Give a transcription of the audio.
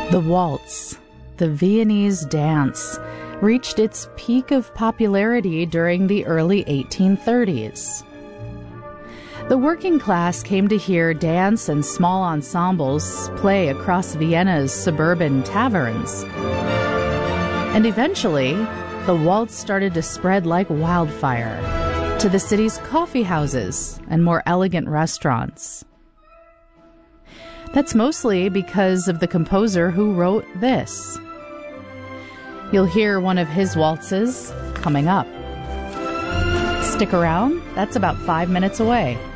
The waltz, the Viennese dance, reached its peak of popularity during the early 1830s. The working class came to hear dance and small ensembles play across Vienna's suburban taverns. And eventually, the waltz started to spread like wildfire to the city's coffee houses and more elegant restaurants. That's mostly because of the composer who wrote this. You'll hear one of his waltzes coming up. Stick around, that's about 5 minutes away.